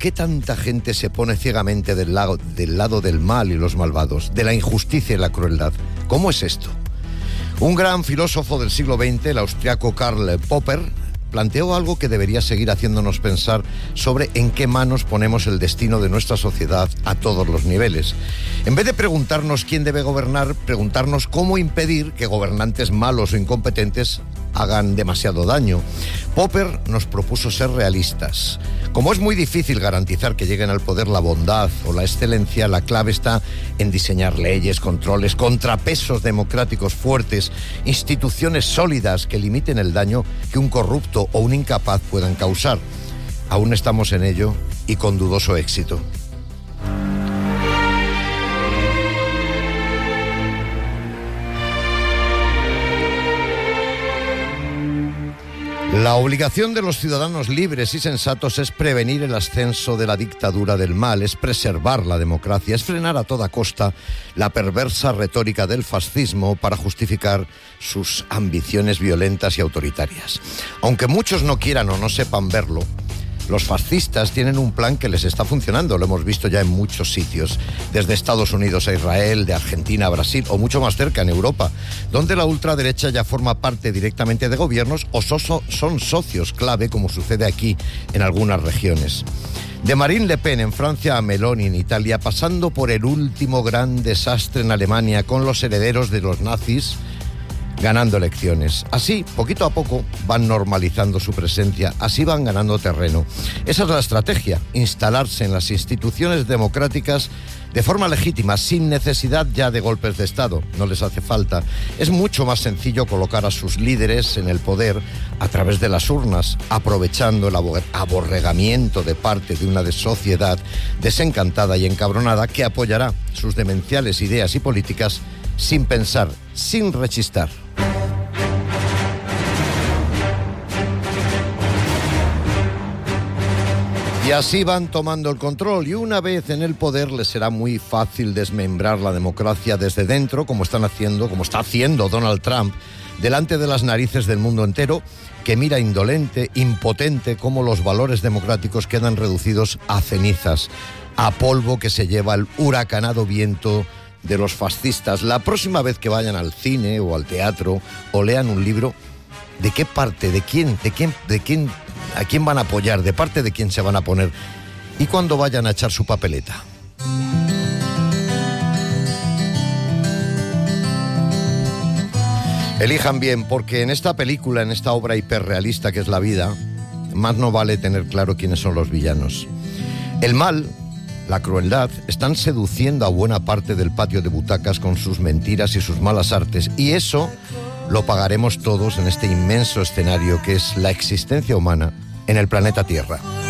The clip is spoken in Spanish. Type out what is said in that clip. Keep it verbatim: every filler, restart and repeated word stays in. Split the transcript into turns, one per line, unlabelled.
qué tanta gente se pone ciegamente del lado, del lado del mal y los malvados, de la injusticia y la crueldad? ¿Cómo es esto? Un gran filósofo del siglo veinte, el austriaco Karl Popper, planteó algo que debería seguir haciéndonos pensar sobre en qué manos ponemos el destino de nuestra sociedad a todos los niveles. En vez de preguntarnos quién debe gobernar, preguntarnos cómo impedir que gobernantes malos o incompetentes hagan demasiado daño. Popper nos propuso ser realistas. Como es muy difícil garantizar que lleguen al poder la bondad o la excelencia, la clave está en diseñar leyes, controles, contrapesos democráticos fuertes, instituciones sólidas que limiten el daño que un corrupto o un incapaz puedan causar. Aún estamos en ello y con dudoso éxito. La obligación de los ciudadanos libres y sensatos es prevenir el ascenso de la dictadura del mal, es preservar la democracia, es frenar a toda costa la perversa retórica del fascismo para justificar sus ambiciones violentas y autoritarias. Aunque muchos no quieran o no sepan verlo, los fascistas tienen un plan que les está funcionando, lo hemos visto ya en muchos sitios, desde Estados Unidos a Israel, de Argentina a Brasil o mucho más cerca en Europa, donde la ultraderecha ya forma parte directamente de gobiernos o son socios clave, como sucede aquí en algunas regiones. De Marine Le Pen en Francia a Meloni en Italia, pasando por el último gran desastre en Alemania con los herederos de los nazis ganando elecciones. Así, poquito a poco, van normalizando su presencia, así van ganando terreno. Esa es la estrategia, instalarse en las instituciones democráticas de forma legítima, sin necesidad ya de golpes de Estado. No les hace falta. Es mucho más sencillo colocar a sus líderes en el poder a través de las urnas, aprovechando el aborregamiento de parte de una sociedad desencantada y encabronada que apoyará sus demenciales ideas y políticas sin pensar, sin rechistar. Y así van tomando el control, y una vez en el poder les será muy fácil desmembrar la democracia desde dentro, como están haciendo, como está haciendo Donald Trump, delante de las narices del mundo entero, que mira indolente, impotente, cómo los valores democráticos quedan reducidos a cenizas, a polvo que se lleva el huracanado viento de los fascistas. La próxima vez que vayan al cine o al teatro o lean un libro, ¿de qué parte, de quién, de quién, de quién, a quién van a apoyar, de parte de quién se van a poner? Y cuando vayan a echar su papeleta. Elijan bien, porque en esta película, en esta obra hiperrealista que es la vida, más no vale tener claro quiénes son los villanos. El mal, la crueldad, están seduciendo a buena parte del patio de butacas con sus mentiras y sus malas artes, y eso lo pagaremos todos en este inmenso escenario que es la existencia humana en el planeta Tierra.